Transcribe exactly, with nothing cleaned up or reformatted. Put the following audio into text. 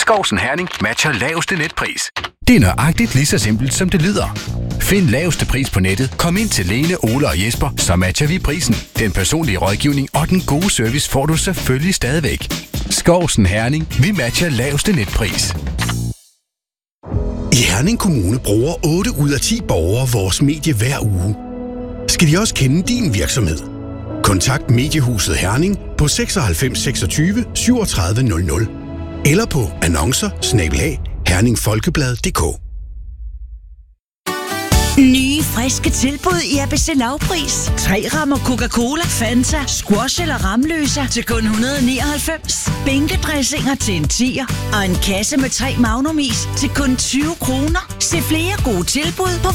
Skousen Herning matcher laveste netpris. Det er nøjagtigt lige så simpelt, som det lyder. Find laveste pris på nettet, kom ind til Lene, Ole og Jesper, så matcher vi prisen. Den personlige rådgivning og den gode service får du selvfølgelig stadigvæk. Skousen Herning, vi matcher laveste netpris. I Herning Kommune bruger otte ud af ti borgere vores medie hver uge. Skal de også kende din virksomhed? Kontakt Mediehuset Herning på seksoghalvfems seksogtyve syvogtredive nul nul eller på annoncer snabel-a herningfolkeblad punktum d k. Nye, friske tilbud i A B C Lavpris. Tre rammer Coca-Cola, Fanta, squash eller Ramløsa til kun et hundrede og nioghalvfems. Bænkedressinger til en tier. Og en kasse med tre Magnum-is til kun tyve kroner. Se flere gode tilbud på